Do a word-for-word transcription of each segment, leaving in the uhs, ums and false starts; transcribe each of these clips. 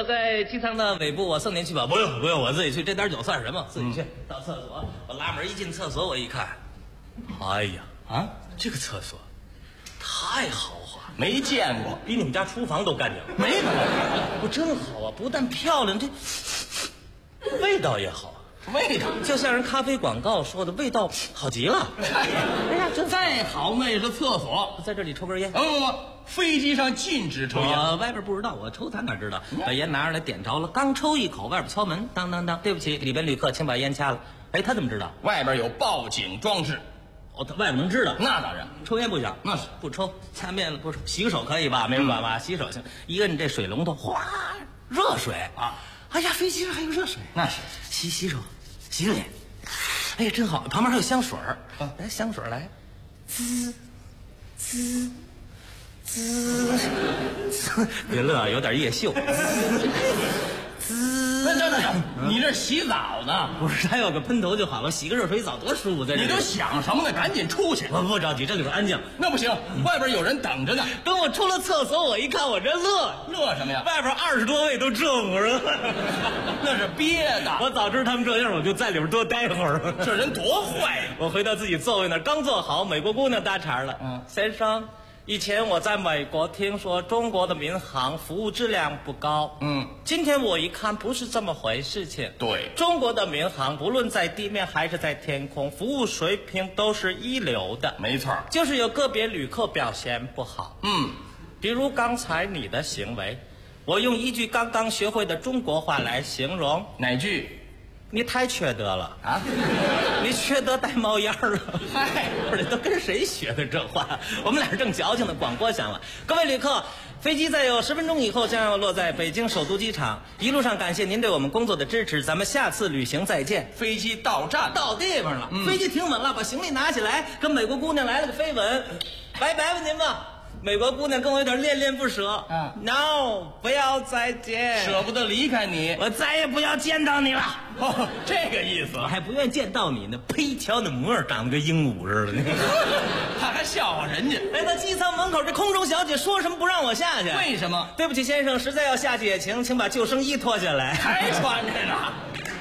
我在机舱的尾部，我送您去吧。不用不用，我自己去，这点酒算什么？自己去。到厕所，我拉门一进厕所，我一看，哎呀啊，这个厕所太豪华， 没见过， 比你们家厨房都干净。 没有， 不真好啊！不但漂亮，这味道也好。 味道就像人咖啡广告说的，味道好极了。 哎呀，这再好那也是厕所， 在这里抽根烟。 不不不，飞机上禁止抽烟。 我外边不知道，我抽他哪知道？把烟拿出来点着了，刚抽一口，外边敲门，当当当，对不起，里边旅客，请把烟掐了。哎，他怎么知道？ 外边有报警装置。 哦，他外边能知道？ 那当然， 抽烟不行， 那是不抽，掐面了不抽，洗个手可以吧？没人管吧？洗手行。一个你这水龙头，哗，热水啊！哎呀，飞机上还有热水， 那是洗洗手。洗脸，哎呀，真好！旁边还有香水儿，来香水来，滋滋滋滋，别乐，有点夜秀。滋， 那这这，你这洗澡呢？ 不是，还有个喷头就好了，洗个热水澡多舒服。在这你都想什么呢？赶紧出去！ 我不着急，这里边安静。 那不行，外边有人等着呢。 等我出了厕所，我一看，我这乐乐什么呀？ 外边二十多位都这么着， 那是憋的。 我早知道他们这样，我就在里边多待会儿。 这人多坏呀！ 我回到自己座位那儿，刚坐好，美国姑娘搭茬了。嗯，先生，以前我在美国听说中国的民航服务质量不高。嗯，今天我一看不是这么回事情。 对， 中国的民航不论在地面还是在天空，服务水平都是一流的。 没错， 就是有个别旅客表现不好。嗯，比如刚才你的行为，我用一句刚刚学会的中国话来形容。 哪句？ 你太缺德了啊！ 你缺德带冒烟了。 嗨， 不是，都跟谁学的这话？我们俩正矫情的，广播响了。各位旅客，飞机在有十分钟以后将要落在北京首都机场。一路上感谢您对我们工作的支持，咱们下次旅行再见。 飞机到站， 到地方了，嗯、飞机停稳了，把行李拿起来，跟美国姑娘来了个飞吻，拜拜吧您吧。美国姑娘跟我有点恋恋不舍。嗯 ，no， 不要再见， 舍不得离开你， 我再也不要见到你了。 哦，这个意思， 我还不愿意见到你呢。呸！瞧那模样，长得跟鹦鹉似的。 他还笑话人家。 来到机舱门口，这空中小姐说什么不让我下去？ 为什么？ 对不起，先生，实在要下去也请，请把救生衣脱下来。 还穿着呢。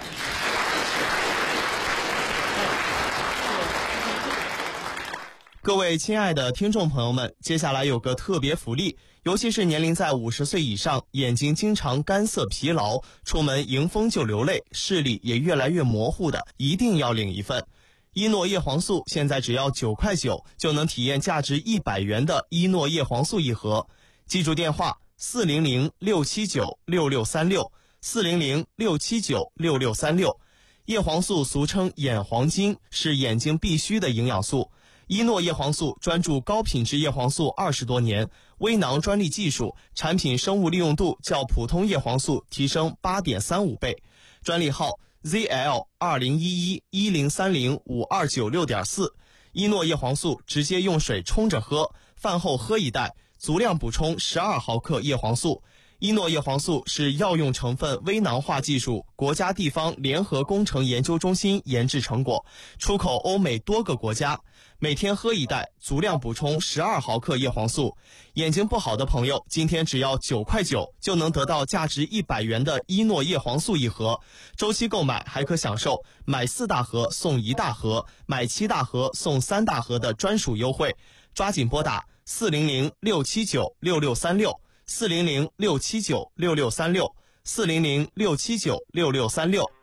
各位亲爱的听众朋友们，接下来有个特别福利，尤其是年龄在五十岁以上，眼睛经常干涩疲劳，出门迎风就流泪，视力也越来越模糊的，一定要领一份。伊诺叶黄素现在只要九块九就能体验价值一百元的伊诺叶黄素一盒。记住电话四零零六七九六六三六 四零零六七九六六三六。叶黄素俗称眼黄金，是眼睛必须的营养素。伊诺叶黄素专注高品质叶黄素二十多年，微囊专利技术，产品生物利用度较普通叶黄素提升 八点三五 倍。专利号 Z L 二零一一一零三零五二九六点四。伊诺叶黄素直接用水冲着喝，饭后喝一袋，足量补充十二毫克叶黄素。伊诺叶黄素是药用成分微囊化技术国家地方联合工程研究中心研制成果，出口欧美多个国家。每天喝一袋，足量补充十二毫克叶黄素。眼睛不好的朋友，今天只要九块九就能得到价值一百元的伊诺叶黄素一盒。周期购买还可享受买四大盒送一大盒，买七大盒送三大盒的专属优惠。抓紧拨打四零零六七九六六三六。四零零六七九六六三六，四零零六七九六六三六。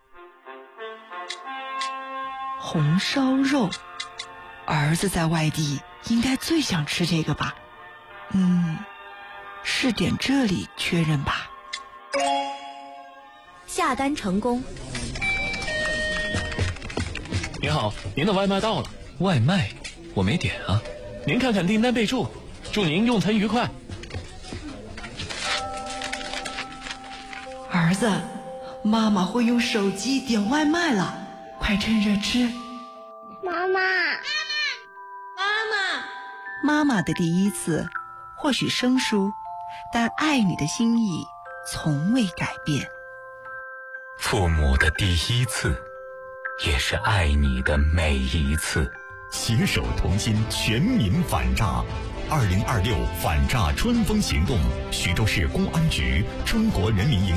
红烧肉，儿子在外地应该最想吃这个吧？嗯，试点这里确认吧。 下单成功。 您好，您的外卖到了。外卖？我没点啊。您看看订单备注，祝您用餐愉快。 儿子，妈妈会用手机点外卖了，快趁热吃。 妈妈， 妈妈，妈妈的第一次或许生疏，但爱你的心意从未改变。 父母的第一次，也是爱你的每一次。 携手同心，全民反诈。二零二六反诈春风行动，徐州市公安局、中国人民银